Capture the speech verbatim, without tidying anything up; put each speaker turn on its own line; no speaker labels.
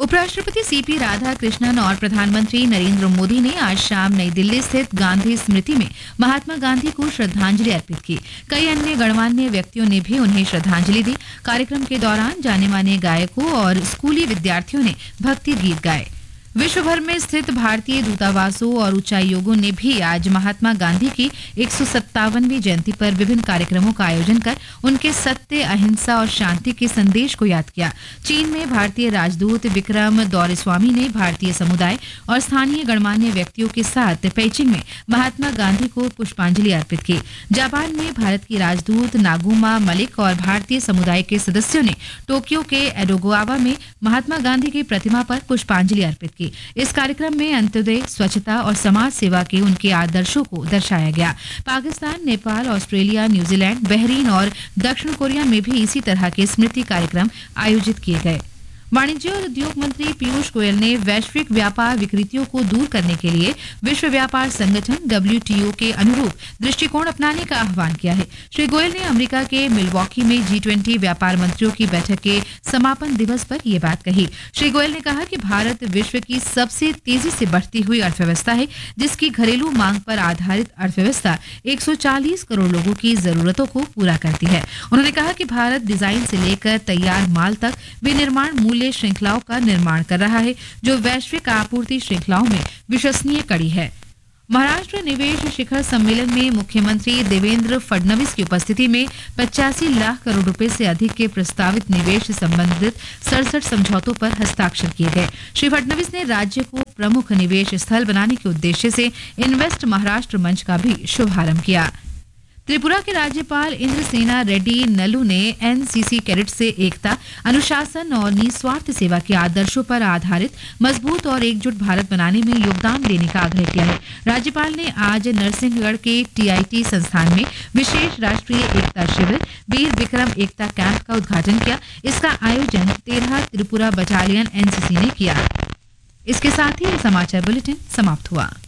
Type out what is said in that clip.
उपराष्ट्रपति सीपी राधाकृष्णन और प्रधानमंत्री नरेंद्र मोदी ने आज शाम नई दिल्ली स्थित गांधी स्मृति में महात्मा गांधी को श्रद्धांजलि अर्पित की। कई अन्य गणमान्य व्यक्तियों ने भी उन्हें श्रद्धांजलि दी। कार्यक्रम के दौरान जाने माने गायकों और स्कूली विद्यार्थियों ने भक्ति गीत गाए। विश्व भर में स्थित भारतीय दूतावासों और उच्चायोगों ने भी आज महात्मा गांधी की एक सौ सत्तावनवीं जयंती पर विभिन्न कार्यक्रमों का आयोजन कर उनके सत्य, अहिंसा और शांति के संदेश को याद किया। चीन में भारतीय राजदूत विक्रम दौरेस्वामी ने भारतीय समुदाय और स्थानीय गणमान्य व्यक्तियों के साथ पेइचिंग में महात्मा गांधी को पुष्पांजलि अर्पित की। जापान में भारत की राजदूत नागुमा मलिक और भारतीय समुदाय के सदस्यों ने टोक्यो के एडोगुआवा में महात्मा गांधी की प्रतिमा पर पुष्पांजलि अर्पित की। इस कार्यक्रम में अंत्योदय, स्वच्छता और समाज सेवा के उनके आदर्शों को दर्शाया गया। Pakistan, Nepal, Australia, New Zealand, Bahrain और दक्षिण कोरिया में भी इसी तरह के स्मृति कार्यक्रम आयोजित किए गए। वाणिज्य और उद्योग मंत्री पीयूष गोयल ने वैश्विक व्यापार विकृतियों को दूर करने के लिए विश्व व्यापार संगठन डब्ल्यू टी ओ के अनुरूप दृष्टिकोण अपनाने का आह्वान किया है। श्री गोयल ने अमेरिका के मिलवॉकी में जी ट्वेंटी व्यापार मंत्रियों की बैठक के समापन दिवस पर यह बात कही। श्री गोयल ने कहा कि भारत विश्व की सबसे तेजी से बढ़ती हुई अर्थव्यवस्था है, जिसकी घरेलू मांग पर आधारित अर्थव्यवस्था एक सौ चालीस करोड़ लोगों की जरूरतों को पूरा करती है। उन्होंने कहा कि भारत डिजाइन से लेकर तैयार माल तक विनिर्माण मूल्य श्रृंखलाओं का निर्माण कर रहा है, जो वैश्विक आपूर्ति श्रृंखलाओं में विश्वसनीय कड़ी है। महाराष्ट्र निवेश शिखर सम्मेलन में मुख्यमंत्री देवेंद्र फडणवीस की उपस्थिति में पचासी लाख करोड़ रुपए से अधिक के प्रस्तावित निवेश संबंधित सड़सठ समझौतों पर हस्ताक्षर किए गए। श्री फडणवीस ने राज्य को प्रमुख निवेश स्थल बनाने के उद्देश्य से इन्वेस्ट महाराष्ट्र मंच का भी शुभारंभ किया। त्रिपुरा के राज्यपाल इंद्रसेना रेड्डी नल्लू ने एन सी सी कैडेट से एकता, अनुशासन और निस्वार्थ सेवा के आदर्शों पर आधारित मजबूत और एकजुट भारत बनाने में योगदान देने का आग्रह किया है। राज्यपाल ने आज नरसिंहगढ़ के टी आई टी संस्थान में विशेष राष्ट्रीय एकता शिविर वीर विक्रम एकता कैंप का उद्घाटन किया। इसका आयोजन तेरह त्रिपुरा बटालियन एन सी सी ने किया। इसके साथ ही समाचार बुलेटिन समाप्त हुआ।